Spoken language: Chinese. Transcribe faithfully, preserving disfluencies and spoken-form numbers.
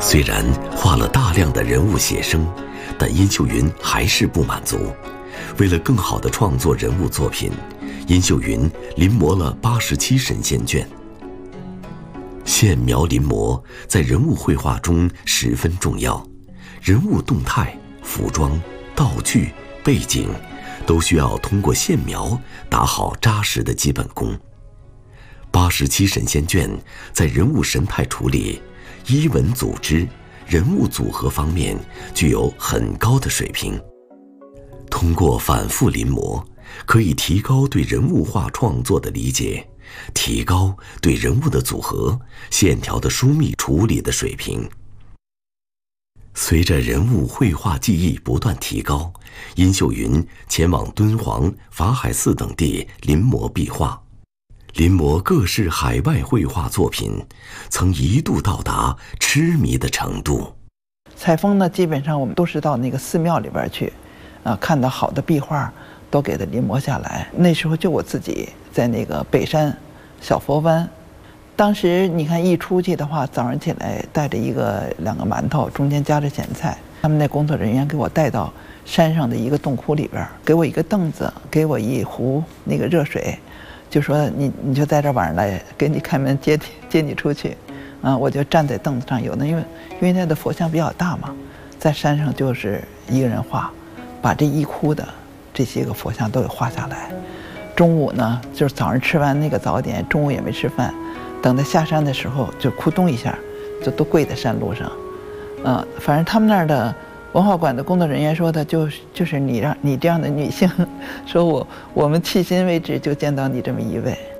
虽然画了大量的人物写生，但殷秀云还是不满足。为了更好地创作人物作品，殷秀云临摹了八十七神仙卷。线描临摹在人物绘画中十分重要，人物动态、服装、道具、背景都需要通过线描打好扎实的基本功。八十七神仙卷在人物神态处理、衣纹组织、人物组合方面具有很高的水平。通过反复临摹，可以提高对人物画创作的理解，提高对人物的组合、线条的疏密处理的水平。随着人物绘画技艺不断提高，殷秀云前往敦煌、法海寺等地临摹壁画。临摹各式海外绘画作品，曾一度到达痴迷的程度。 采风呢，基本上我们都是到那个寺庙里边去，啊，看到好的壁画都给它临摹下来。那时候就我自己在那个北山小佛湾，当时你看一出去的话，早上起来带着一个两个馒头，中间夹着咸菜，他们那工作人员给我带到山上的一个洞窟里边，给我一个凳子，给我一壶那个热水。就说你你就在这晚上来，给你开门接接你出去，啊，我就站在凳子上，有的因为因为那的佛像比较大嘛，在山上就是一个人画，把这一窟的这些个佛像都给画下来。中午呢，就是早上吃完那个早点，中午也没吃饭，等到下山的时候就咕咚一下，就都跪在山路上，嗯，反正他们那儿的文化馆的工作人员说的，就就是你让你这样的女性，说我我们迄今为止就见到你这么一位。